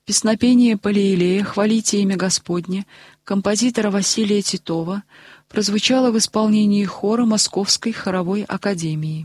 Песнопение Палиилея «Хвалите имя Господне» композитора Василия Титова прозвучало в исполнении хора Московской хоровой академии.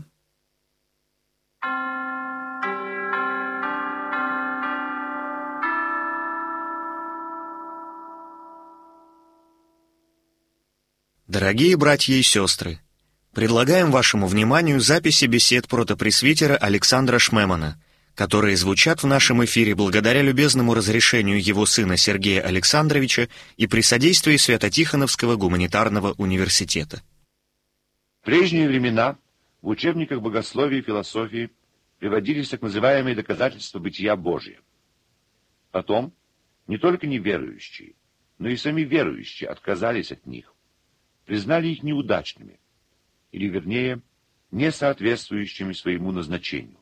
Дорогие братья и сестры, предлагаем вашему вниманию записи бесед протопресвитера Александра Шмемана, которые звучат в нашем эфире благодаря любезному разрешению его сына Сергея Александровича и при содействии Свято-Тихоновского гуманитарного университета. В прежние времена в учебниках богословия и философии приводились так называемые доказательства бытия Божия. Потом не только неверующие, но и сами верующие отказались от них, признали их неудачными, или, вернее, не соответствующими своему назначению.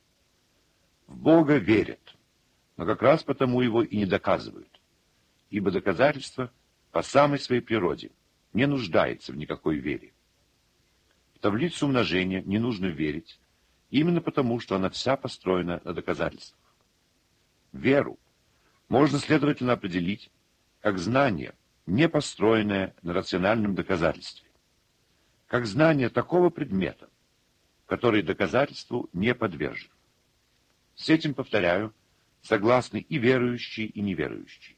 В Бога верят, но как раз потому его и не доказывают, ибо доказательство по самой своей природе не нуждается в никакой вере. В таблицу умножения не нужно верить, именно потому, что она вся построена на доказательствах. Веру можно, следовательно, определить как знание, не построенное на рациональном доказательстве, как знание такого предмета, который доказательству не подвержен. С этим, повторяю, согласны и верующие, и неверующие.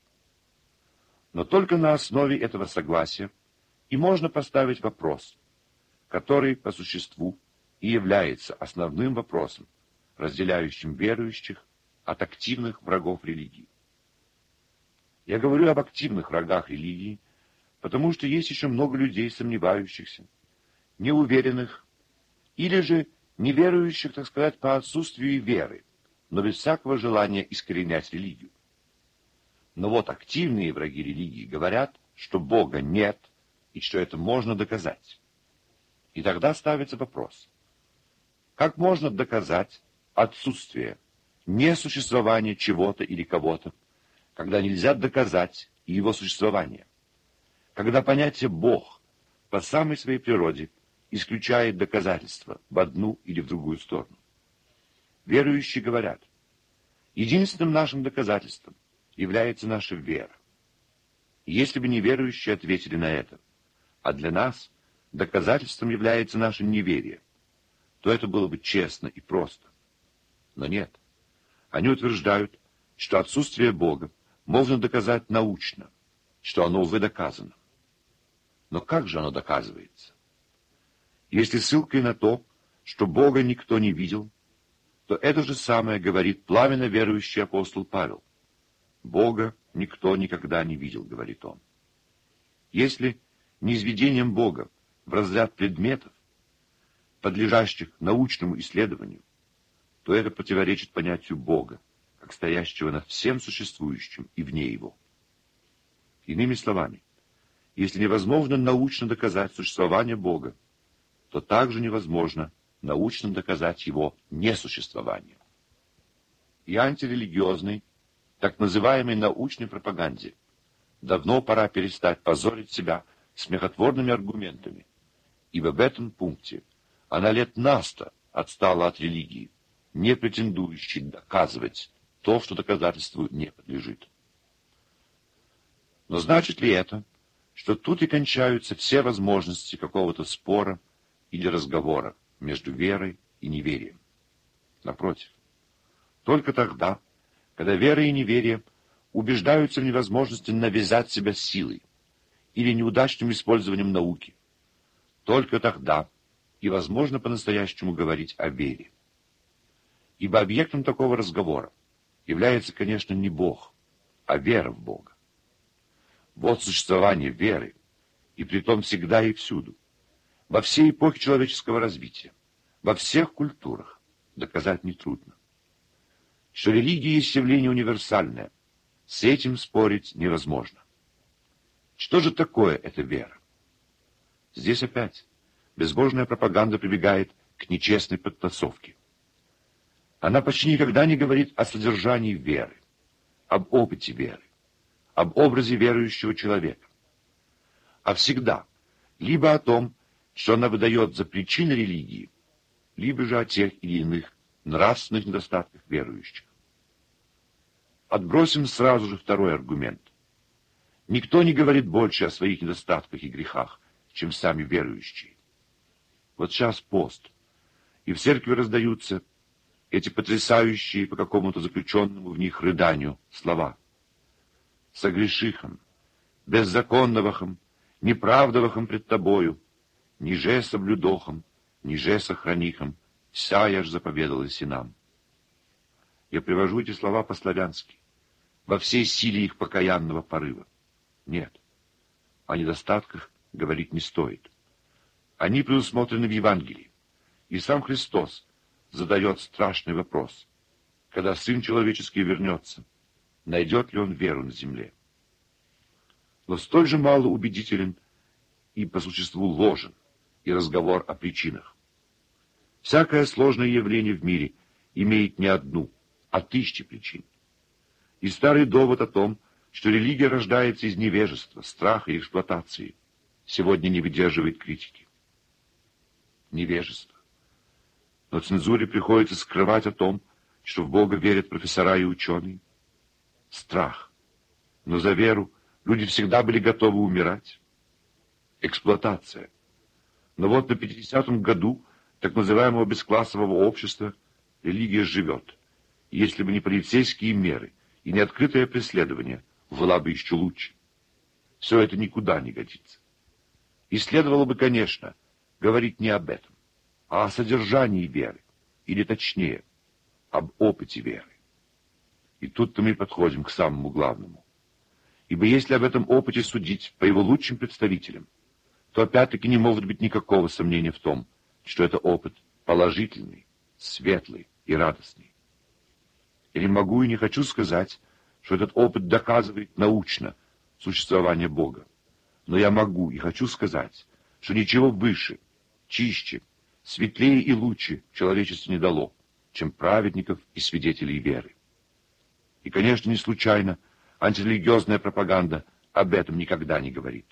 Но только на основе этого согласия и можно поставить вопрос, который по существу и является основным вопросом, разделяющим верующих от активных врагов религии. Я говорю об активных врагах религии, потому что есть еще много людей, сомневающихся, неуверенных, или же неверующих, так сказать, по отсутствию веры, но без всякого желания искоренять религию. Но вот активные враги религии говорят, что Бога нет и что это можно доказать. И тогда ставится вопрос, как можно доказать отсутствие, несуществование чего-то или кого-то, когда нельзя доказать и его существование, когда понятие «Бог» по самой своей природе исключает доказательства в одну или в другую сторону. Верующие говорят, единственным нашим доказательством является наша вера. И если бы неверующие ответили на это, а для нас доказательством является наше неверие, то это было бы честно и просто. Но нет. Они утверждают, что отсутствие Бога можно доказать научно, что оно уже доказано. Но как же оно доказывается? Если ссылкой на то, что Бога никто не видел, то это же самое говорит пламенно верующий апостол Павел. Бога никто никогда не видел, говорит он. Если низведением Бога в разряд предметов, подлежащих научному исследованию, то это противоречит понятию Бога, как стоящего над всем существующим и вне его. Иными словами, если невозможно научно доказать существование Бога, то также невозможно научно доказать его несуществование. И антирелигиозной, так называемой научной пропаганде давно пора перестать позорить себя смехотворными аргументами, ибо в этом пункте она лет на 100 отстала от религии, не претендующей доказывать то, что доказательству не подлежит. Но значит ли это, что тут и кончаются все возможности какого-то спора или разговора между верой и неверием? Напротив, только тогда, когда вера и неверие убеждаются в невозможности навязать себя силой или неудачным использованием науки, только тогда и возможно по-настоящему говорить о вере. Ибо объектом такого разговора является, конечно, не Бог, а вера в Бога. Вот существование веры, и притом всегда и всюду, во всей эпохе человеческого развития, во всех культурах, доказать нетрудно. Что религия есть явление универсальное, с этим спорить невозможно. Что же такое эта вера? Здесь опять безбожная пропаганда прибегает к нечестной подтасовке. Она почти никогда не говорит о содержании веры, об опыте веры, об образе верующего человека, а всегда либо о том, что она выдает за причины религии, либо же о тех или иных нравственных недостатках верующих. Отбросим сразу же второй аргумент. Никто не говорит больше о своих недостатках и грехах, чем сами верующие. Вот сейчас пост, и в церкви раздаются эти потрясающие по какому-то заключенному в них рыданию слова. «Согрешихом, беззаконновахом, неправдовахом пред тобою, ниже соблюдохом, ниже сохранихом, вся я ж заповедалась и нам». Я привожу эти слова по-славянски, во всей силе их покаянного порыва. Нет, о недостатках говорить не стоит. Они предусмотрены в Евангелии, и сам Христос задает страшный вопрос. Когда Сын Человеческий вернется, найдет ли он веру на земле? Но столь же мало убедителен и по существу ложен и разговор о причинах. Всякое сложное явление в мире имеет не одну, а тысячи причин. И старый довод о том, что религия рождается из невежества, страха и эксплуатации, сегодня не выдерживает критики. Невежество. Но цензуре приходится скрывать о том, что в Бога верят профессора и ученые. Страх. Но за веру люди всегда были готовы умирать. Эксплуатация. Но вот на 50-м году так называемого бесклассового общества религия живет. И если бы не полицейские меры и не открытое преследование, была бы еще лучше. Все это никуда не годится. И следовало бы, конечно, говорить не об этом, а о содержании веры, или точнее, об опыте веры. И тут-то мы подходим к самому главному. Ибо если об этом опыте судить по его лучшим представителям, то опять-таки не может быть никакого сомнения в том, что это опыт положительный, светлый и радостный. Я не могу и не хочу сказать, что этот опыт доказывает научно существование Бога. Но я могу и хочу сказать, что ничего выше, чище, светлее и лучше человечество не дало, чем праведников и свидетелей веры. И, конечно, не случайно антирелигиозная пропаганда об этом никогда не говорит.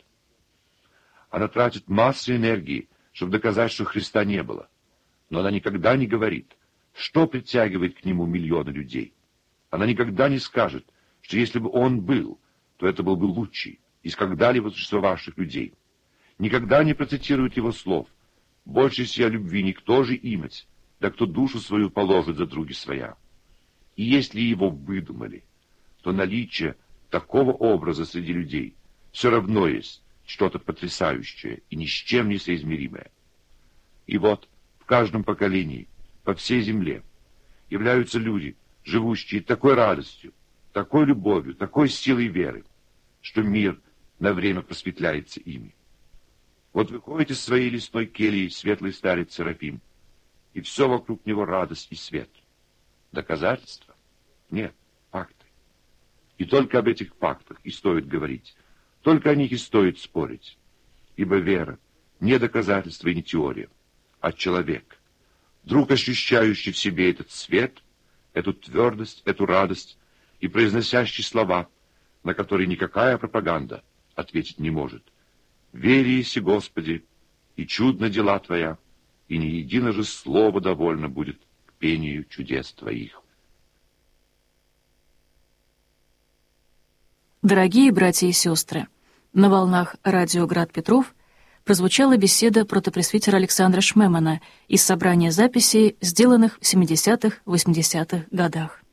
Она тратит массу энергии, чтобы доказать, что Христа не было. Но она никогда не говорит, что притягивает к нему миллионы людей. Она никогда не скажет, что если бы он был, то это был бы лучший из когда-либо существовавших людей. Никогда не процитирует его слов. Больше сия любви никто же имать, да кто душу свою положит за други своя. И если его выдумали, то наличие такого образа среди людей все равно есть что-то потрясающее и ни с чем не соизмеримое. И вот в каждом поколении, по всей земле, являются люди, живущие такой радостью, такой любовью, такой силой веры, что мир на время просветляется ими. Вот выходит из своей лесной кельи светлый старец Серафим, и все вокруг него радость и свет. Доказательства? Нет, факты. И только об этих фактах и стоит говорить, только о них и стоит спорить, ибо вера не доказательство и не теория, а человек, вдруг ощущающий в себе этот свет, эту твердость, эту радость и произносящий слова, на которые никакая пропаганда ответить не может. «Вери еси, Господи, и чудно дела Твоя, и ни едино же слово довольно будет к пению чудес Твоих». Дорогие братья и сестры, на волнах радио «Град Петров» прозвучала беседа протопресвитера Александра Шмемана из собрания записей, сделанных в 70-80-х годах.